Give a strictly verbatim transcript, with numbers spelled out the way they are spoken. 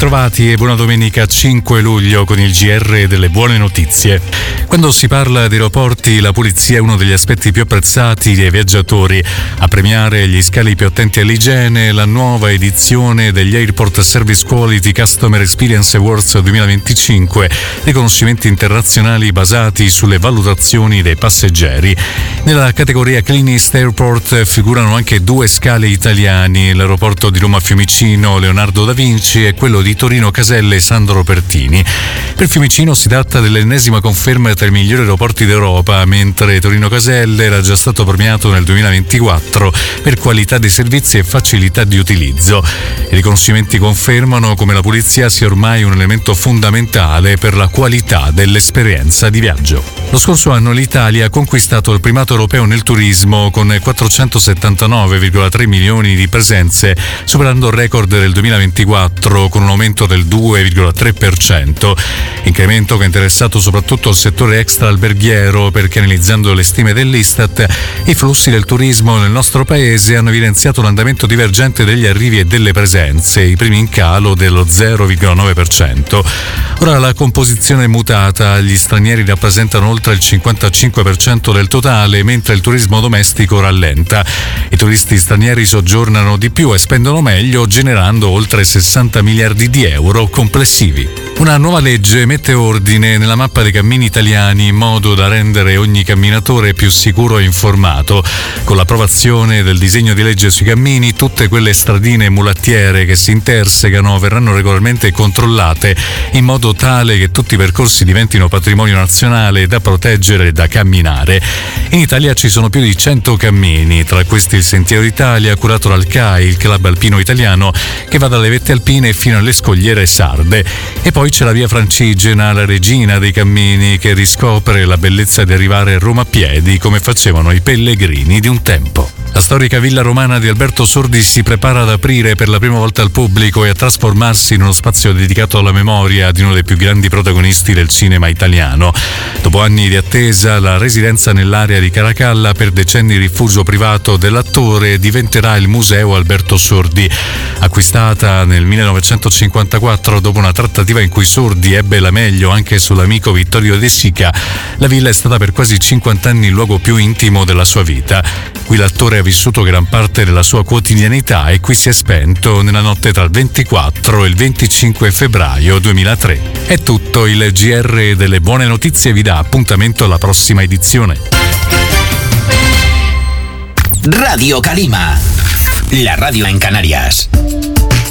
bentrovati e buona domenica cinque luglio con il G R delle buone notizie. Quando si parla di aeroporti, la pulizia è uno degli aspetti più apprezzati dai viaggiatori. A premiare gli scali più attenti all'igiene, la nuova edizione degli Airport Service Quality Customer Experience Awards duemilaventicinque, riconoscimenti internazionali basati sulle valutazioni dei passeggeri. Nella categoria Cleanest Airport figurano anche due scali italiani, l'aeroporto di Roma Fiumicino Leonardo da Vinci e quello di Torino Caselle Sandro Pertini. Per Fiumicino si tratta dell'ennesima conferma tra i migliori aeroporti d'Europa, mentre Torino Caselle era già stato premiato nel duemilaventiquattro per qualità dei servizi e facilità di utilizzo. I riconoscimenti confermano come la pulizia sia ormai un elemento fondamentale per la qualità dell'esperienza di viaggio. Lo scorso anno l'Italia ha conquistato il primato europeo nel turismo con quattrocentosettantanove virgola tre milioni di presenze, superando il record del duemilaventiquattro con un aumento del due virgola tre per cento. Incremento che ha interessato soprattutto il settore extra-alberghiero perché, analizzando le stime dell'Istat, i flussi del turismo nel nostro paese hanno evidenziato l'andamento divergente degli arrivi e delle presenze, i primi in calo dello zero virgola nove per cento. Ora la composizione è mutata, gli stranieri rappresentano oltre il cinquantacinque per cento del totale, mentre il turismo domestico rallenta. I turisti stranieri soggiornano di più e spendono meglio, generando oltre sessanta miliardi di euro complessivi. Una nuova legge mette ordine nella mappa dei cammini italiani in modo da rendere ogni camminatore più sicuro e informato. Con l'approvazione del disegno di legge sui cammini, tutte quelle stradine mulattiere che si intersecano verranno regolarmente controllate in modo tale che tutti i percorsi diventino patrimonio nazionale da proteggere e da camminare. In Italia ci sono più di cento cammini, tra questi il Sentiero d'Italia curato dal C A I, il Club Alpino Italiano, che va dalle vette alpine fino alle scogliere sarde. E poi c'è la Via Francigena, la regina dei cammini, che riscopre la bellezza di arrivare a Roma a piedi come facevano i pellegrini di un tempo. La storica villa romana di Alberto Sordi si prepara ad aprire per la prima volta al pubblico e a trasformarsi in uno spazio dedicato alla memoria di uno dei più grandi protagonisti del cinema italiano. Dopo anni di attesa, la residenza nell'area di Caracalla, per decenni rifugio privato dell'attore, diventerà il Museo Alberto Sordi. Acquistata nel millenovecentocinquantaquattro dopo una trattativa in cui Sordi ebbe la meglio anche sull'amico Vittorio De Sica, la villa è stata per quasi cinquanta anni il luogo più intimo della sua vita. Qui l'attore ha vissuto gran parte della sua quotidianità e qui si è spento nella notte tra il ventiquattro e il venticinque febbraio duemilatré. È tutto, il G R delle buone notizie vi dà appuntamento alla prossima edizione. Radio Calima, la radio en Canarias.